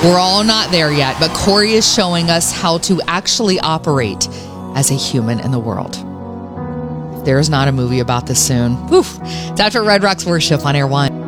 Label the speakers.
Speaker 1: We're all not there yet, but Corey is showing us how to actually operate as a human in the world. If there is not a movie about this soon, it's after Red Rocks Worship on Air One.